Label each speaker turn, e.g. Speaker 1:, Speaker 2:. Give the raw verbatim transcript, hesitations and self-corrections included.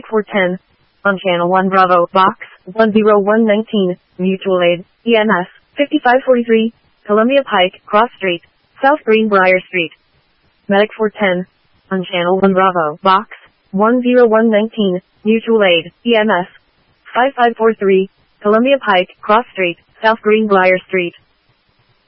Speaker 1: four ten. On Channel one Bravo, Box one zero one nineteen, Mutual Aid, E M S, fifty-five forty-three, Columbia Pike, Cross Street, South Greenbrier Street. Medic four ten. On Channel one Bravo, Box one zero one nineteen, Mutual Aid, E M S, five five four three, Columbia Pike, Cross Street, South Greenbrier Street.